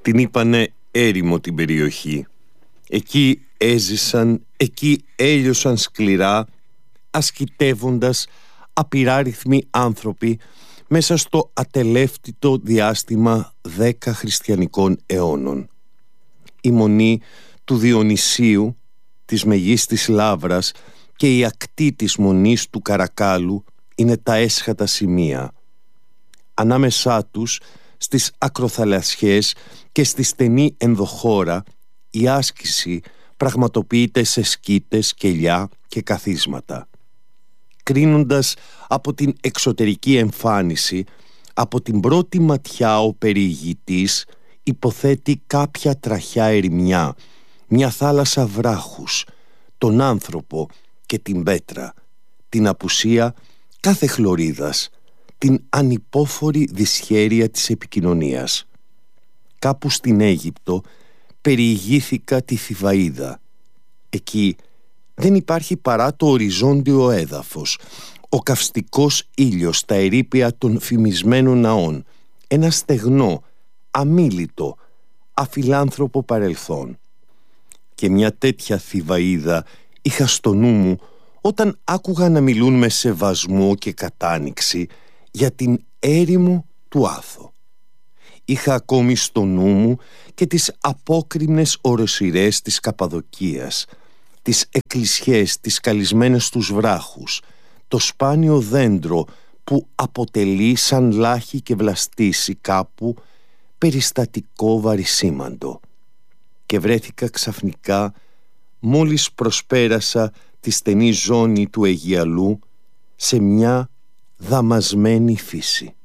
Την είπανε έρημο την περιοχή. Εκεί έζησαν, εκεί έλειωσαν σκληρά, ασκητεύοντας απειράριθμοι άνθρωποι μέσα στο ατελεύτητο διάστημα 10 χριστιανικών αιώνων. Η μονή του Διονυσίου, της Μεγίστης Λαύρας και η ακτή της μονής του Καρακάλου είναι τα έσχατα σημεία. Ανάμεσά τους, στις ακροθαλασσιές και στη στενή ενδοχώρα, η άσκηση πραγματοποιείται σε σκήτες, κελιά και καθίσματα. Κρίνοντας από την εξωτερική εμφάνιση, από την πρώτη ματιά ο περιηγητής υποθέτει κάποια τραχιά ερημιά, μια θάλασσα βράχους, τον άνθρωπο και την πέτρα, την απουσία κάθε χλωρίδας, την ανυπόφορη δυσχέρεια της επικοινωνίας. Κάπου στην Αίγυπτο περιηγήθηκα τη Θηβαΐδα. Εκεί δεν υπάρχει παρά το οριζόντιο έδαφος, ο καυστικός ήλιος στα ερείπια των φημισμένων ναών, ένα στεγνό, αμίλητο, αφιλάνθρωπο παρελθόν. Και μια τέτοια Θηβαΐδα είχα στο νου μου όταν άκουγα να μιλούν με σεβασμό και κατάνοιξη για την έρημο του Άθο. Είχα ακόμη στο νου μου και τις απόκρημνες οροσειρές της Καπαδοκίας, τις εκκλησιές, τις καλυσμένες στους βράχους, το σπάνιο δέντρο που αποτελεί σαν λάχη και βλαστήσει κάπου περιστατικό βαρισίμαντο. Και βρέθηκα ξαφνικά, μόλις προσπέρασα τη στενή ζώνη του Αιγιαλού, σε μια δαμασμένη φύση.